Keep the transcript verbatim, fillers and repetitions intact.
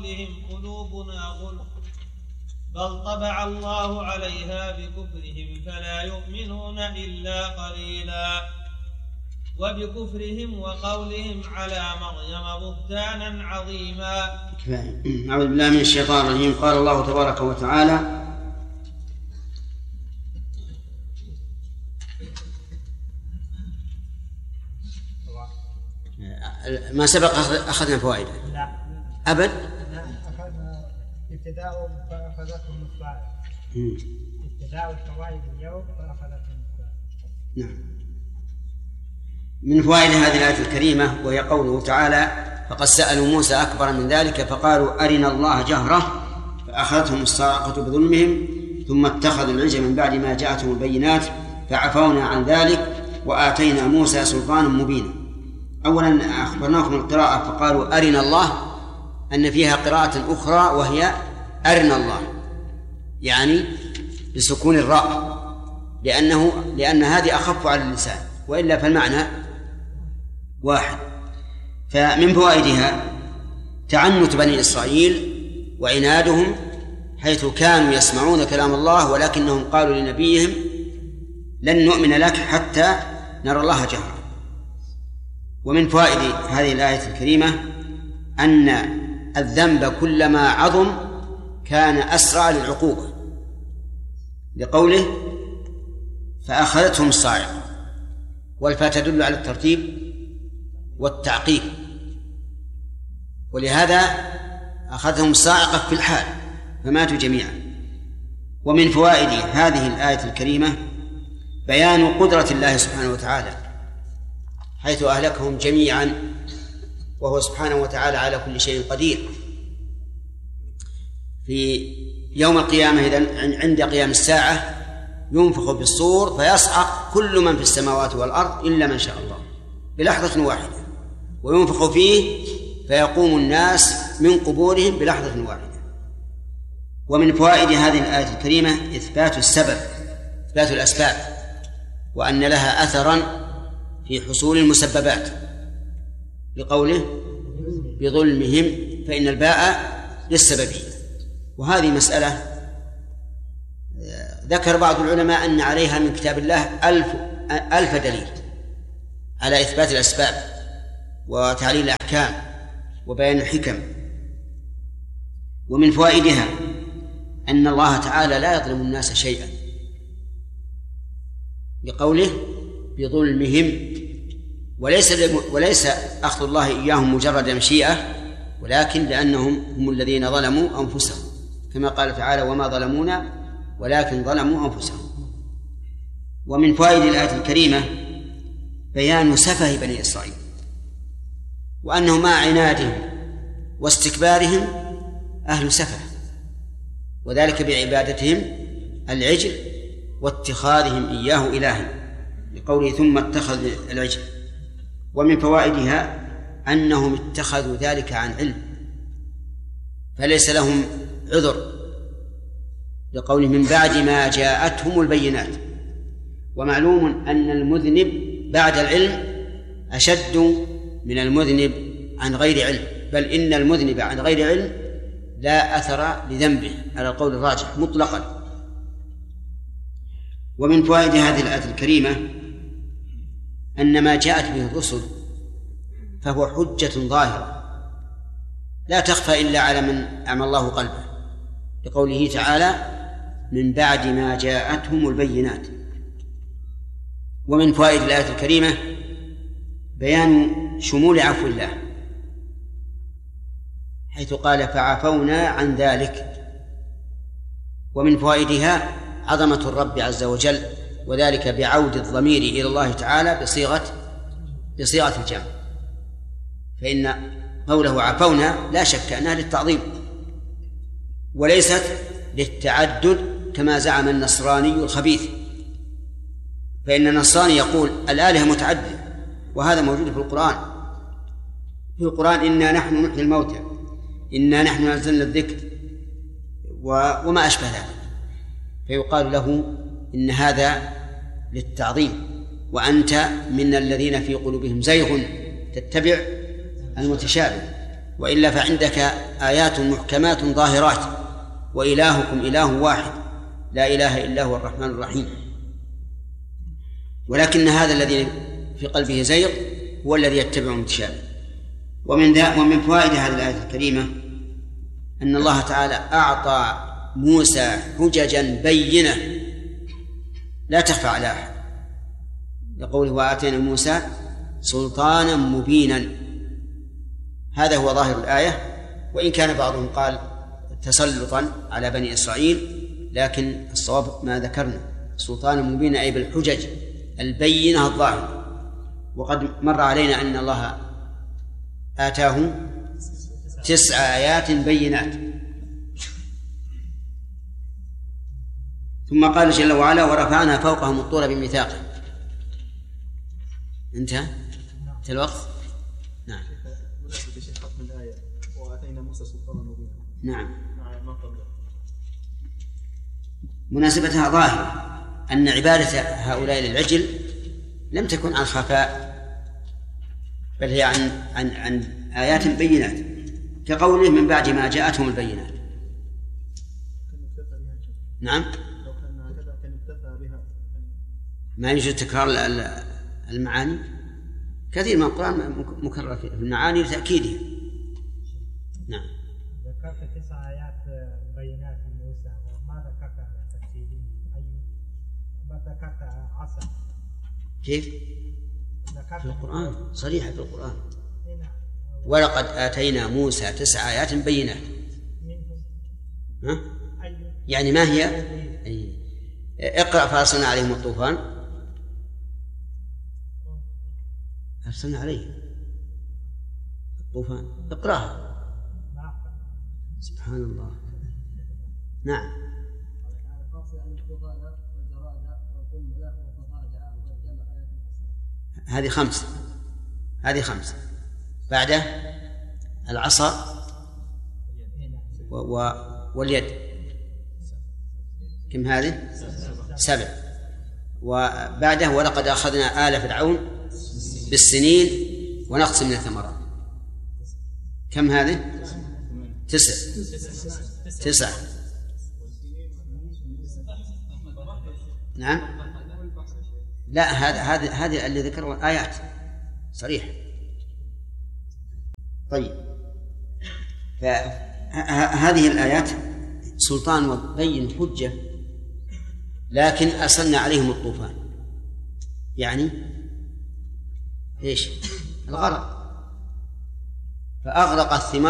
قولهم قلوبنا غلف بل طبع الله عليها بكفرهم فلا يؤمنون إلا قليلا وبكفرهم وقولهم على مريم بهتانا عظيما. أعوذ بالله من الشيطان الرجيم. قال الله تبارك وتعالى: ما سبق أخذنا فوائد لا أبد أخذنا ابتداء فأخذتهم الفوائد ابتداء الفوائد اليوم فأخذتهم الفوائد. نعم. من فوائد هذه الآية الكريمة وهي قوله تعالى: فقد سألوا موسى أكبر من ذلك فقالوا أرنا الله جهرة فأخذتهم الصاعقة بظلمهم ثم اتخذوا العجل من بعد ما جاءتهم البينات فعفونا عن ذلك وآتينا موسى سلطانا مبينا. أولا أخبرناكم القراءة فقالوا أرنا الله أن فيها قراءة أخرى وهي أرنا الله، يعني بسكون الراء، لأنه لأن هذه أخف على اللسان، وإلا فالمعنى واحد. فمن فوائدها تعنت بني إسرائيل وعنادهم، حيث كانوا يسمعون كلام الله ولكنهم قالوا لنبيهم: لن نؤمن لك حتى نرى الله جهرا. ومن فوائد هذه الآية الكريمة أن الذنب كلما عظم كان أسرع للعقوبة، لقوله: فأخذتهم الصاعقة، والفاء تدل على الترتيب والتعقيب، ولهذا أخذهم الصاعقة في الحال فماتوا جميعا. ومن فوائد هذه الآية الكريمة بيان قدرة الله سبحانه وتعالى، حيث أهلكهم جميعا وهو سبحانه وتعالى على كل شيء قدير. في يوم القيامة إذن عند قيام الساعة ينفخ في الصور فيصعق كل من في السماوات والأرض إلا من شاء الله بلحظة واحدة، وينفخ فيه فيقوم الناس من قبورهم بلحظة واحدة. ومن فوائد هذه الآية الكريمة إثبات السبب، إثبات الأسباب، وأن لها أثرا في حصول المسببات، لقوله: بظلمهم، فإن الباء للسببية. وهذه مسألة ذكر بعض العلماء أن عليها من كتاب الله ألف, ألف دليل على إثبات الأسباب وتعليل الأحكام وبيان الحكم. ومن فوائدها أن الله تعالى لا يظلم الناس شيئا، لقوله: بظلمهم، وليس وليس أخذ الله إياهم مجرد مشيئة، ولكن لأنهم هم الذين ظلموا أنفسهم، كما قال تعالى: وما ظلمونا ولكن ظلموا أنفسهم. ومن فوائد الآية الكريمة بيان سفه بني إسرائيل، وأنه مع عنادهم واستكبارهم أهل سفه، وذلك بعبادتهم العجل واتخاذهم إياه إلها، لقوله: ثم اتخذ العجل. ومن فوائدها أنهم اتخذوا ذلك عن علم فليس لهم عذر، لقوله: من بعد ما جاءتهم البينات. ومعلوم أن المذنب بعد العلم أشد من المذنب عن غير علم، بل إن المذنب عن غير علم لا أثر لذنبه على القول الراجح مطلقا. ومن فوائد هذه الآية الكريمة أن ما جاءت به الرسل فهو حجة ظاهرة لا تخفى إلا على من أعمى الله قلبه، لقوله تعالى: من بعد ما جاءتهم البينات. ومن فوائد الآية الكريمة بيان شمول عفو الله، حيث قال: فعفونا عن ذلك. ومن فوائدها عظمة الرب عز وجل، وذلك بعود الضمير إلى الله تعالى بصيغة بصيغة الجمع، فإن قوله عفونا لا شك أنها للتعظيم وليست للتعدد كما زعم النصراني الخبيث، فإن النصراني يقول الآلهة متعددة، وهذا موجود في القرآن. في القرآن: إنا نحن نحيي الموتى، إنا نحن نزلنا الذكر، وما أشبه ذلك، فيقال له إن هذا للتعظيم، وأنت من الذين في قلوبهم زيغ تتبع المتشابه. وإلا فعندك آيات محكمات ظاهرات، وإلهكم إله واحد لا إله إلا هو الرحمن الرحيم. ولكن هذا الذي في قلبه زيغ هو الذي يتبع المتشابه. ومن ذا ومن فوائد هذه الآية الكريمة أن الله تعالى أعطى موسى حججا بينة لا تخفى على أحد، يقول وآتينا موسى سلطانا مبينا. هذا هو ظاهر الآية، وإن كان بعضهم قال تسلطا على بني إسرائيل، لكن الصواب ما ذكرنا، سلطانا مبينا أي بالحجج البينة الظاهرة. وقد مر علينا أن الله آتاه تسع آيات بينات. ثم قال جل وعلا ورفعنا فوقهم الطور بميثاقه. انتهى انتهى الوقت. نعم. مناسبة شيخ ختم الآية وآتينا موسى سلطانا مبينا. نعم. ما قبل. مناسبتها ظاهرة، أن عبادة هؤلاء للعجل لم تكن عن خفاء، بل هي عن عن عن آيات بينات، كقوله من بعد ما جاءتهم البينات. نعم. لو كان هكذا كان اكتفى بها. ما يوجد تكرار المعاني، كثير من القرآن مكرر في المعاني لتأكيدها. نعم. ذكرت تسع آيات بينات موسى، وما ذكرت تفسيرين. أي ما ذكرت عصا. كيف؟ ذكرت في القرآن صريحة في القرآن. هنا. ولقد آتينا موسى تسع آيات بينات. ها؟ أي. يعني ما هي؟ أي. اقرأ فأرسلنا عليهم الطوفان. أرسلنا عليه الطوفان، اقرأها. سبحان الله. نعم. هذه خمسة، هذه خمسة. بعده العصا و... و... واليد، كم هذه؟ سبع. وبعده ولقد أخذنا آل فرعون بالسنين ونقص من الثمرات، كم هذه؟ تسع. تسع. نعم. لا، هذا هذا هذه اللي ذكروا آيات صريح. طيب، فهذه الآيات سلطان وبين حجة، لكن أرسلنا عليهم الطوفان يعني إيش؟ الغرق، فأغرق الثمار